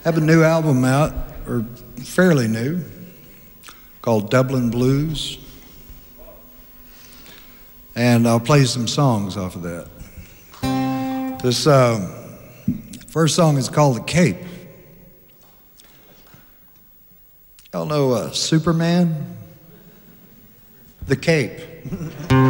have a new album out, or fairly new, called Dublin Blues. And I'll play some songs off of that. This first song is called The Cape. Y'all know Superman? The Cape.